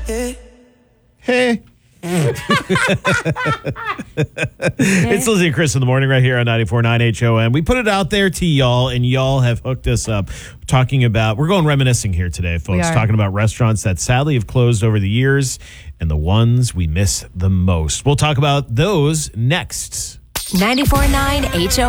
Hey. It's Lizzie and Chris in the morning right here on 94.9 HOM. We put it out there to y'all, and y'all have hooked us up talking about, we're going reminiscing here today, folks, talking about restaurants that sadly have closed over the years and the ones we miss the most. We'll talk about those next. 94.9 HOM.